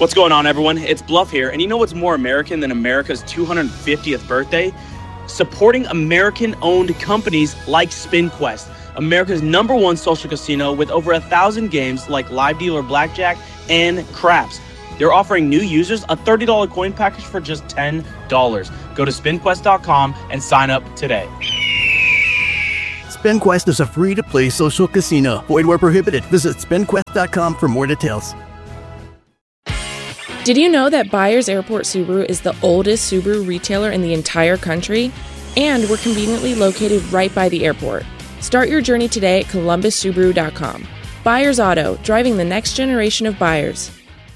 What's going on, everyone? It's Bluff here, and you know what's more American than America's 250th birthday? Supporting American-owned companies like SpinQuest, America's #1 social casino with over 1,000 games like Live Dealer Blackjack and Craps. They're offering new users a $30 coin package for just $10. Go to SpinQuest.com and sign up today. SpinQuest is a free-to-play social casino. Void where prohibited. Visit SpinQuest.com for more details. Did you know that Byers Airport Subaru is the oldest Subaru retailer in the entire country? And we're conveniently located right by the airport. Start your journey today at ColumbusSubaru.com. Byers Auto, driving the next generation of buyers.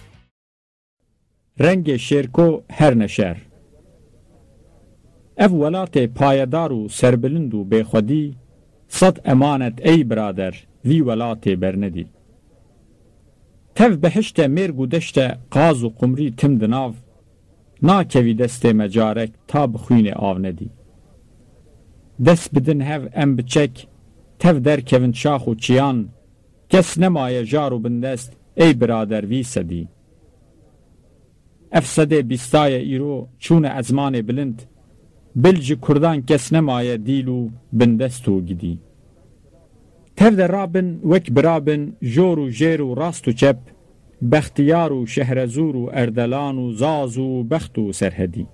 رنگ شیرکو هر نشر اف ولات پایدار و سربلند و بخودی صد امانت ای برادر وی ولات برندی تف بهشت مرگ و دشت قاز و قمری تم دناو ناکوی دست مجارک تا بخوین آو ندی دست بدن هف ام بچک تف در کون شاخ و چیان کس نمای جارو بندست ای برادر وی سدی افسده بیستای ایرو چون ازمان بلند بلج کردان کس نمای دیلو بندستو گدی تف در رابن وک برابن جور و جیر و راست و چپ بختیار و شهرزور و اردلان و زاز و بخت و سرهدی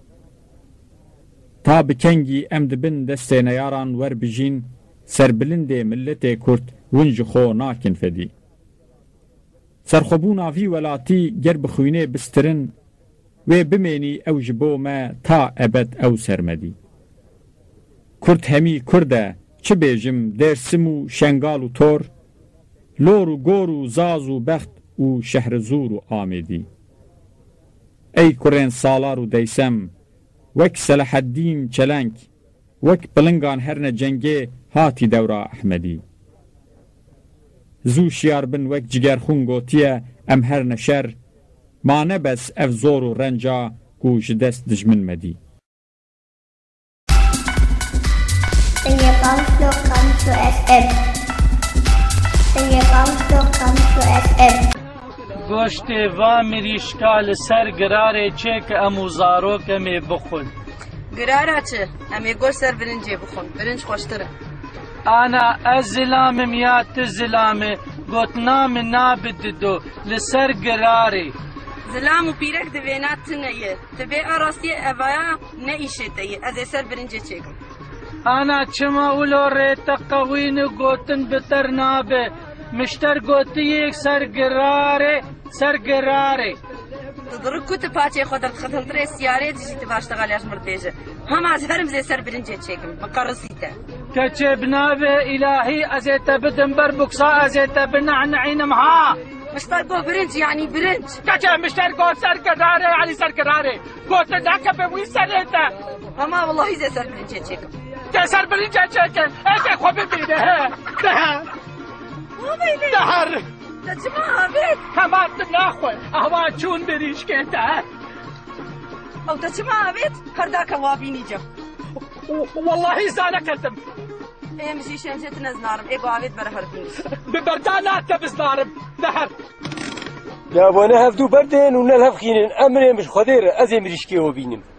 تا بکنگی امد بن دست نیاران ور بجین سربلند ملت کرد ونج خو ناکن فدی سرخبون آفی ولاتی گر بخوینه بسترن و بمینی او جبو ما تا ابد او سرمدی کرد همی کرده چه بیجم درسم و شنگال و تور لور و گور و زاز و بخت و شهرزور و آمدی ای کرین سالار و دیسم وک صلاح الدین چلنگ وک بلنگان هرن جنگه هاتی دورا احمدی زو شیار بن وک جگر خون گوتیه ام هر نشر ما نبس افزور و رنجا گوش دست دجمن مدی گوشت و مریشکال سر گراره چه که امو زارو کمی بخون گراره چه؟ امی گوشت سر برنجی بخون برنج خوشتره انا ازلام میات زلامه گوتنام نابددو لسر گراره زلام و پیرک دوینات تنیه تبی اراستی اوایا نیشه تیه از سر برنجی چکم انا چما اولو ریت قوین گوتن بتر نابه مشتر گوتی یک سر گراره تدرک کت پاچه خودت ختم تره سیاره دیجی تباشتغالیاش مرتیجه هم از هرم زی سر برنجی چکم مقرسیته کچه بنابه الهی ازیتا بدن بر بکسا ازیتا بنعنعینم ها مشتر گو برنج یعنی برنج کچه مشتر گو سر گراره یعنی سر گراره گوتن دکه به وی سریتا اما والله زی سر برنجی چکم ده سر برنجی چکم ایسا خوب ببینه دهر تجمع آبید همات ناخوه احوا چون بریش که ده او تجمع آبید کرده کوابینی جا والله زانه کردم ای مشی شمشت نزنارم ای باید بره هربینیس ببردانات تبزنارم دهر لا وانا هفدو بردين ونا الهف خينين امري مش خدير ازي مريشكي وبينم